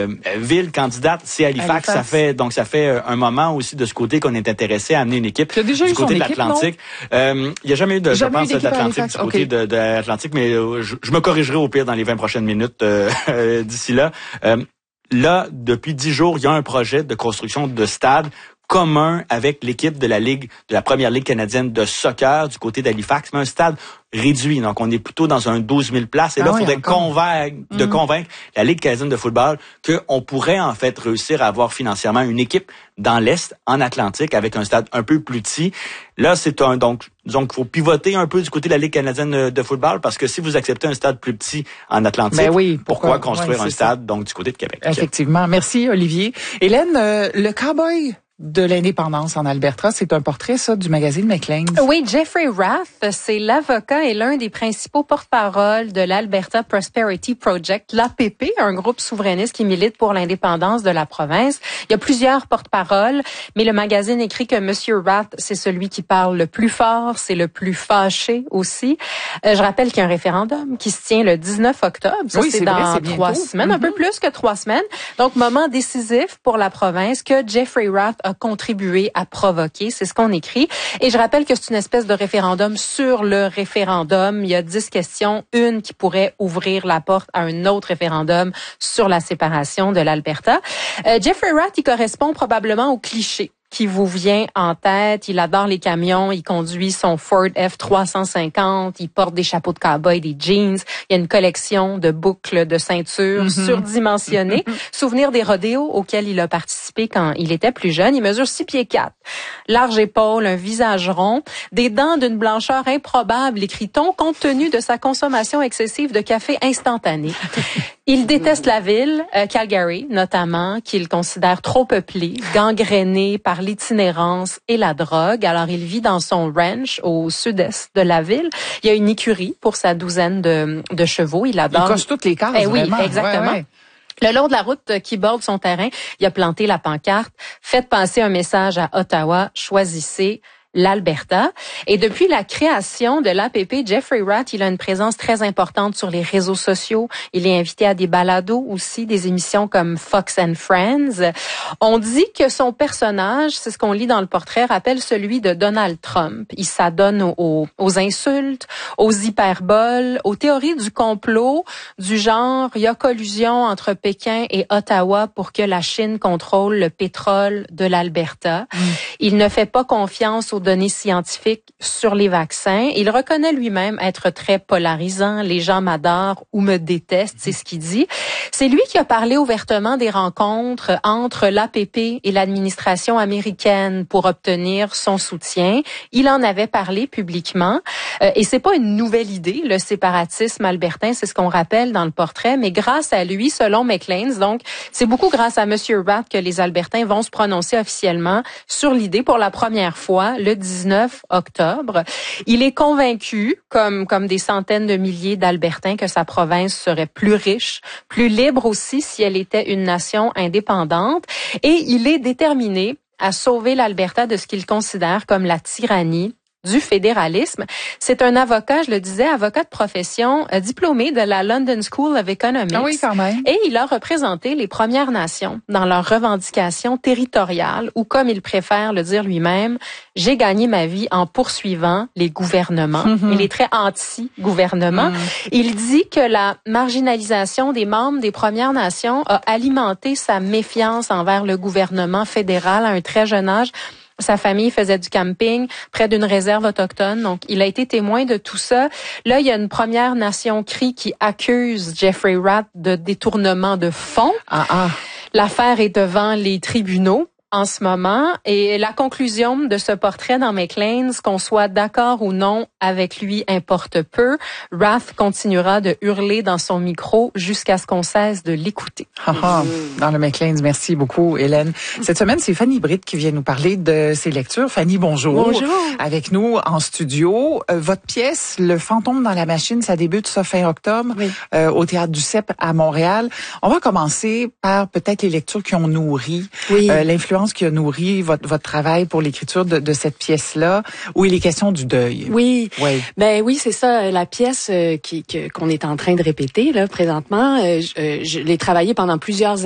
ville candidate, c'est Halifax. Ça fait un moment aussi de ce côté qu'on est intéressé à amener une équipe du côté de l'Atlantique. Il n'y a jamais eu de l'Atlantique du côté de l'Atlantique, mais je me corrigerai au pire dans les 20 prochaines minutes d'ici là. Là, depuis 10 jours, il y a un projet de construction de stade commun avec l'équipe de la première ligue canadienne de soccer du côté d'Halifax, mais un stade réduit. Donc, on est plutôt dans un 12 000 places. Et là, il faudrait convaincre la Ligue canadienne de football qu'on pourrait, en fait, réussir à avoir financièrement une équipe dans l'Est, en Atlantique, avec un stade un peu plus petit. Là, donc, il faut pivoter un peu du côté de la Ligue canadienne de football, parce que si vous acceptez un stade plus petit en Atlantique, pourquoi construire un stade, donc, du côté de Québec? Effectivement. Merci, Olivier. Hélène, le cowboy de l'indépendance en Alberta, c'est un portrait, ça, du magazine Maclean's. Oui, Jeffrey Rath, c'est l'avocat et l'un des principaux porte-parole de l'Alberta Prosperity Project, l'APP, un groupe souverainiste qui milite pour l'indépendance de la province. Il y a plusieurs porte-paroles, mais le magazine écrit que Monsieur Rath, c'est celui qui parle le plus fort, c'est le plus fâché aussi. Je rappelle qu'il y a un référendum qui se tient le 19 octobre. Ça, c'est dans 3 semaines, un peu plus que 3 semaines. Donc, moment décisif pour la province que Jeffrey Rath a contribué à provoquer. C'est ce qu'on écrit. Et je rappelle que c'est une espèce de référendum sur le référendum. Il y a 10 questions, une qui pourrait ouvrir la porte à un autre référendum sur la séparation de l'Alberta. Jeffrey Rath, il correspond probablement au cliché qui vous vient en tête. Il adore les camions, il conduit son Ford F350, il porte des chapeaux de cow-boy, des jeans, il y a une collection de boucles de ceinture surdimensionnées. Souvenir des rodéos auxquels il a participé quand il était plus jeune. Il mesure 6 pieds 4, large épaule, un visage rond, des dents d'une blancheur improbable, écrit-on, compte tenu de sa consommation excessive de café instantané. Il déteste la ville, Calgary notamment, qu'il considère trop peuplée, gangrénée par l'itinérance et la drogue. Alors, il vit dans son ranch au sud-est de la ville. Il y a une écurie pour sa douzaine de chevaux. Il adore. Il coche toutes les cases, oui, vraiment. exactement. Ouais. Le long de la route qui borde son terrain, il a planté la pancarte « Faites passer un message à Ottawa, choisissez l'Alberta ». Et depuis la création de l'APP, Jeffrey Rath, il a une présence très importante sur les réseaux sociaux. Il est invité à des balados aussi, des émissions comme Fox and Friends. On dit que son personnage, c'est ce qu'on lit dans le portrait, rappelle celui de Donald Trump. Il s'adonne aux insultes, aux hyperboles, aux théories du complot, du genre, il y a collusion entre Pékin et Ottawa pour que la Chine contrôle le pétrole de l'Alberta. Il ne fait pas confiance aux données scientifiques sur les vaccins. Il reconnaît lui-même être très polarisant. Les gens m'adorent ou me détestent, c'est ce qu'il dit. C'est lui qui a parlé ouvertement des rencontres entre l'APP et l'administration américaine pour obtenir son soutien. Il en avait parlé publiquement. Et c'est pas une nouvelle idée, le séparatisme albertain, c'est ce qu'on rappelle dans le portrait, mais grâce à lui, selon Maclean's, donc c'est beaucoup grâce à Monsieur Rath que les Albertains vont se prononcer officiellement sur l'idée pour la première fois le 19 octobre. Il est convaincu, comme des centaines de milliers d'Albertains, que sa province serait plus riche, plus libre aussi si elle était une nation indépendante. Et il est déterminé à sauver l'Alberta de ce qu'il considère comme la tyrannie du fédéralisme. C'est un avocat, je le disais, avocat de profession, diplômé de la London School of Economics. Ah oui, quand même. Et il a représenté les Premières Nations dans leurs revendications territoriales, ou comme il préfère le dire lui-même, j'ai gagné ma vie en poursuivant les gouvernements. Il est très anti-gouvernement. Il dit que la marginalisation des membres des Premières Nations a alimenté sa méfiance envers le gouvernement fédéral à un très jeune âge. Sa famille faisait du camping près d'une réserve autochtone, donc il a été témoin de tout ça. Là, il y a une Première Nation Cree qui accuse Jeffrey Rath de détournement de fonds. L'affaire est devant les tribunaux en ce moment. Et la conclusion de ce portrait dans Maclean's, qu'on soit d'accord ou non avec lui, importe peu. Rath continuera de hurler dans son micro jusqu'à ce qu'on cesse de l'écouter. Dans le Maclean's, merci beaucoup, Hélène. Cette semaine, c'est Fanny Britt qui vient nous parler de ses lectures. Fanny, bonjour. Bonjour. Avec nous en studio. Votre pièce, Le fantôme dans la machine, ça débute ça fin octobre au Théâtre du CEP à Montréal. On va commencer par peut-être les lectures qui ont nourri l'influence qui a nourri votre travail pour l'écriture de cette pièce-là, où il est question du deuil. Oui. Ben oui, c'est ça, la pièce qu'on est en train de répéter là présentement. Je l'ai travaillée pendant plusieurs